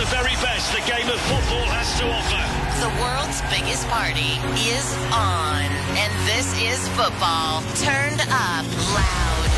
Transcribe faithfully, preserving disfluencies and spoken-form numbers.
very best the game of football has to offer. The world's biggest party is on, and this is football turned up loud.